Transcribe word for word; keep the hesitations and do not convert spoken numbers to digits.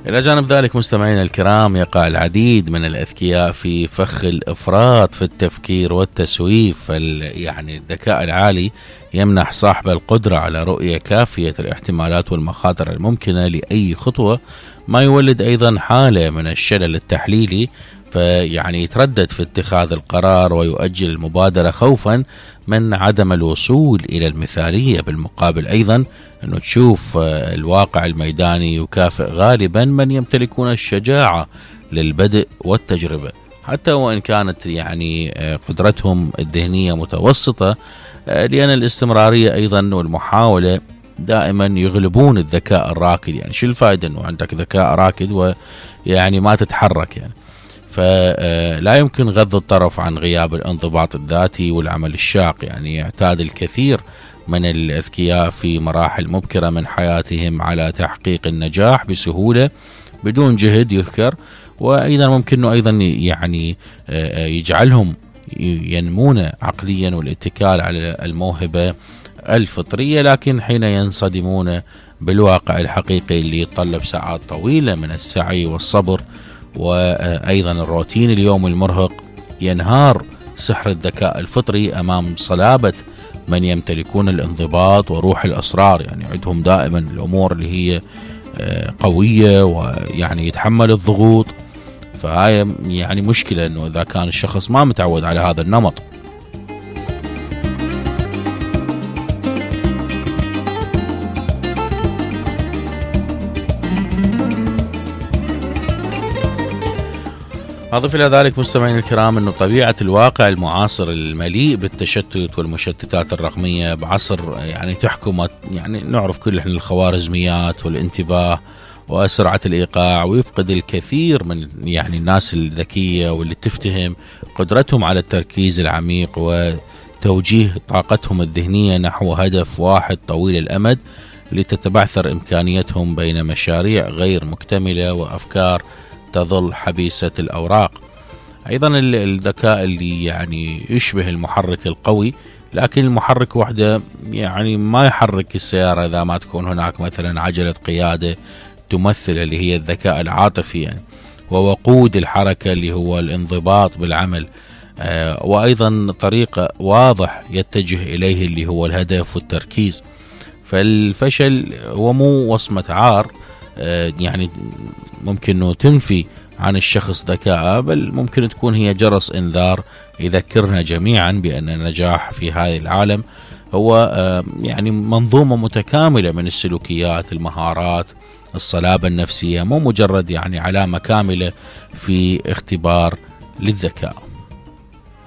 إلى جانب ذلك مستمعينا الكرام، يقع العديد من الأذكياء في فخ الإفراط في التفكير والتسويف. يعني الذكاء العالي يمنح صاحب القدرة على رؤية كافية الاحتمالات والمخاطر الممكنة لأي خطوة، ما يولد أيضا حالة من الشلل التحليلي، فيعني يتردد في اتخاذ القرار ويؤجل المبادرة خوفا من عدم الوصول إلى المثالية. بالمقابل أيضا أنه تشوف الواقع الميداني يكافئ غالبا من يمتلكون الشجاعة للبدء والتجربة، حتى وإن كانت يعني قدرتهم الذهنية متوسطة، لأن الاستمرارية أيضا والمحاولة دائما يغلبون الذكاء الراكد. يعني شو الفائدة أنه عندك ذكاء راكد ويعني ما تتحرك؟ يعني فلا يمكن غض الطرف عن غياب الانضباط الذاتي والعمل الشاق. يعني يعتاد الكثير من الأذكياء في مراحل مبكرة من حياتهم على تحقيق النجاح بسهولة بدون جهد يذكر، وأيضا ممكن أيضا يعني يجعلهم ينمون عقليا والاتكال على الموهبة الفطرية، لكن حين ينصدمون بالواقع الحقيقي اللي يتطلب ساعات طويلة من السعي والصبر وأيضا الروتين اليومي المرهق، ينهار سحر الذكاء الفطري أمام صلابة من يمتلكون الانضباط وروح الأسرار. يعني عندهم دائما الأمور اللي هي قوية ويعني يتحمل الضغوط. فهاي يعني مشكلة أنه إذا كان الشخص ما متعود على هذا النمط. أضف إلى ذلك مستمعين الكرام أنه طبيعة الواقع المعاصر المليء بالتشتت والمشتتات الرقمية بعصر يعني تحكم، يعني نعرف كل احنا الخوارزميات والانتباه وسرعة الإيقاع، ويفقد الكثير من يعني الناس الذكية واللي تفتهم قدرتهم على التركيز العميق وتوجيه طاقتهم الذهنية نحو هدف واحد طويل الأمد، لتتبعثر إمكانيتهم بين مشاريع غير مكتملة وأفكار تظل حبيسة الأوراق. أيضا الذكاء اللي يعني يشبه المحرك القوي، لكن المحرك وحده يعني ما يحرك السيارة إذا ما تكون هناك مثلا عجلة قيادة تمثل اللي هي الذكاء العاطفي يعني، ووقود الحركة اللي هو الانضباط بالعمل، آه وأيضا طريقة واضح يتجه إليه اللي هو الهدف والتركيز. فالفشل هو مو وصمة عار آه يعني ممكن أنه تنفي عن الشخص ذكاء، بل ممكن تكون هي جرس إنذار يذكرنا جميعا بأن النجاح في هذا العالم هو آه يعني منظومة متكاملة من السلوكيات، المهارات، الصلابة النفسية، مو مجرد يعني علامة كاملة في اختبار للذكاء.